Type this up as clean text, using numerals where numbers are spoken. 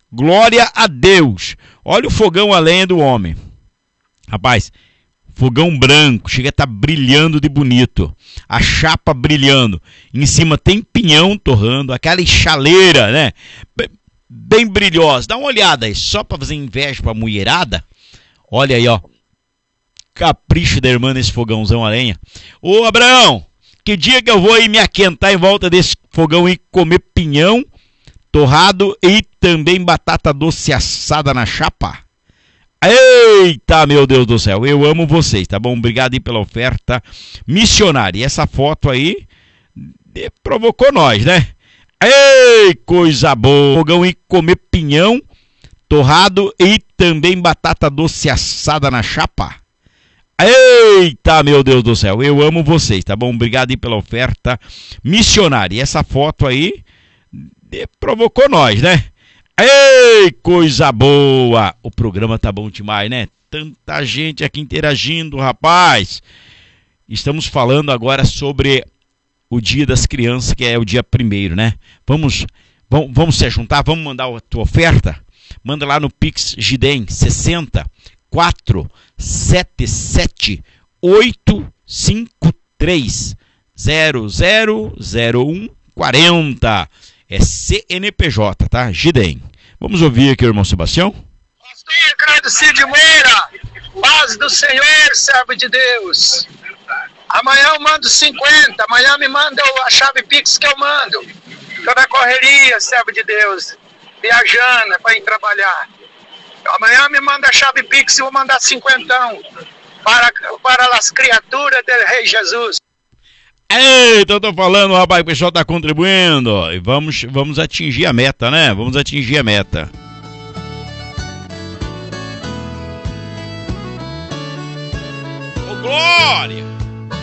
Glória a Deus. Olha o fogão a lenha do homem. Rapaz, fogão branco, chega a estar brilhando de bonito. A chapa brilhando. Em cima tem pinhão torrando, aquela chaleira, né? Bem brilhosa. Dá uma olhada aí, só para fazer inveja pra mulherada. Olha aí, ó. Capricho da irmã nesse fogãozão a lenha. Ô, Abraão, que dia que eu vou ir me aquentar em volta desse fogão e comer pinhão torrado e também batata doce assada na chapa? Eita, meu Deus do céu, eu amo vocês, tá bom? Obrigado aí pela oferta missionária. E essa foto aí provocou nós, né? Ei, coisa boa! Fogão e comer pinhão torrado e também batata doce assada na chapa. Eita, meu Deus do céu, eu amo vocês, tá bom? Obrigado aí pela oferta missionária. E essa foto aí provocou nós, né? Ei, coisa boa! O programa tá bom demais, né? Tanta gente aqui interagindo, rapaz. Estamos falando agora sobre o Dia das Crianças, que é o dia 1º, né? Vamos se juntar, vamos mandar a tua oferta? Manda lá no Pix Gidem 60 477 853 000140. É CNPJ, tá? Gidem. Vamos ouvir aqui o irmão Sebastião? Pastor Credo Cid Moura, paz do Senhor, servo de Deus. Amanhã eu mando 50, amanhã me manda a chave Pix que eu mando. Tô na correria, servo de Deus, viajando para ir trabalhar. Amanhã me manda a chave Pix e vou mandar 50 para as criaturas do Rei Jesus. Eita, eu tô falando, rapaz, o pessoal tá contribuindo. E vamos atingir a meta, né? Vamos atingir a meta. Ô, glória!